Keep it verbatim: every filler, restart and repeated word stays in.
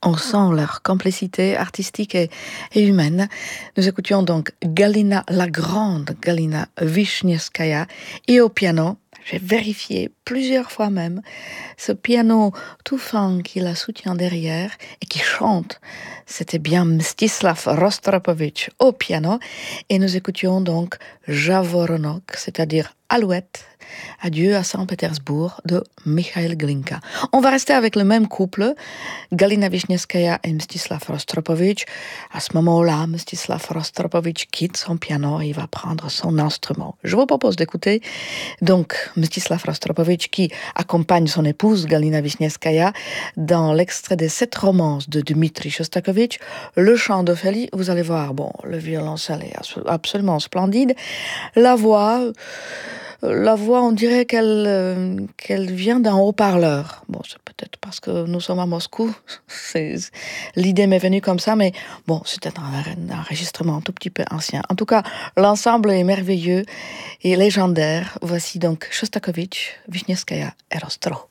On sent leur complicité artistique et, et humaine. Nous écoutions donc Galina la Grande, Galina Wisniewskaja, et au piano, j'ai vérifié plusieurs fois même, ce piano tout fin qui la soutient derrière et qui chante. C'était bien Mstislav Rostropovitch au piano. Et nous écoutions donc Javoronok, c'est-à-dire Alouette, Adieu à Saint-Pétersbourg de Mikhail Glinka. On va rester avec le même couple, Galina Wisniewskaja et Mstislav Rostropovitch. À ce moment-là, Mstislav Rostropovitch quitte son piano et il va prendre son instrument. Je vous propose d'écouter donc Mstislav Rostropovitch qui accompagne son épouse Galina Wisniewskaja dans l'extrait des sept romances de Dmitri Shostakovich, Le chant d'Ophélie. Vous allez voir, bon, le violoncelle est absolument splendide. La voix... La voix, on dirait qu'elle, euh, qu'elle vient d'un haut-parleur. Bon, c'est peut-être parce que nous sommes à Moscou. C'est, l'idée m'est venue comme ça, mais bon, c'était un, un enregistrement un tout petit peu ancien. En tout cas, l'ensemble est merveilleux et légendaire. Voici donc Shostakovich, Wisniewskaja et Rostro.